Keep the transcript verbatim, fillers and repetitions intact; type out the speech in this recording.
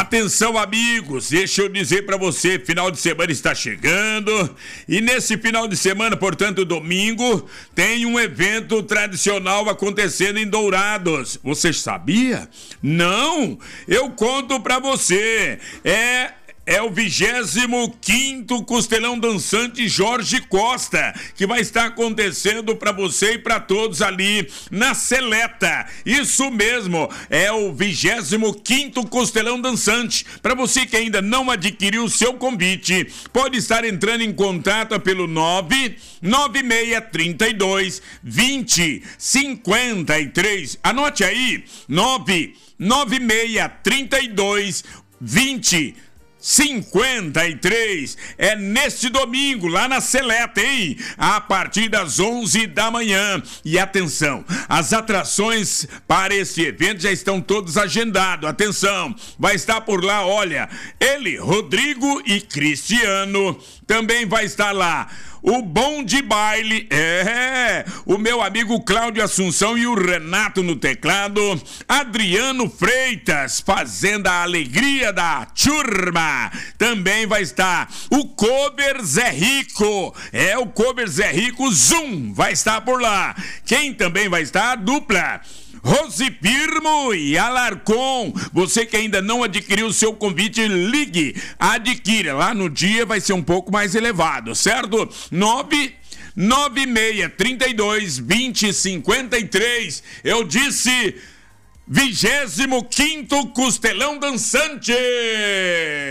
Atenção, amigos, deixa eu dizer para você, final de semana está chegando e nesse final de semana, portanto, domingo, tem um evento tradicional acontecendo em Dourados. Você sabia? Não? Eu conto para você. É... É o vigésimo quinto Costelão Dançante Jorge Costa, que vai estar acontecendo para você e para todos ali na Seleta. Isso mesmo, é o vigésimo quinto Costelão Dançante. Para você que ainda não adquiriu o seu convite, pode estar entrando em contato pelo nove nove seis três dois, vinte, cinquenta e três. Anote aí, nove nove seis três dois, vinte, cinquenta e três. É neste domingo lá na Seleta, hein? A partir das onze da manhã. E atenção, as atrações para esse evento já estão todos agendados. Atenção, vai estar por lá, olha, ele, Rodrigo e Cristiano. Também vai estar lá o Bom de Baile, é, o meu amigo Cláudio Assunção e o Renato no teclado, Adriano Freitas fazendo a alegria da turma. Também vai estar o Cover Zé Rico, é o Cover Zé Rico Zoom, vai estar por lá. Quem também vai estar? A dupla Rose Firmo e Alarcon. Você que ainda não adquiriu o seu convite, ligue, adquira. Lá no dia vai ser um pouco mais elevado, certo? nove nove seis três dois, vinte, cinquenta e três. Eu disse vigésimo quinto Costelão Dançante.